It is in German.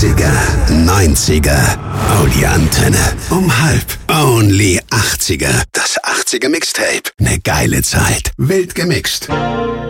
80er, 90er. Oh, die Antenne. Um 1:30. Only 80er. Das 80er Mixtape. Ne geile Zeit. Wild gemixt.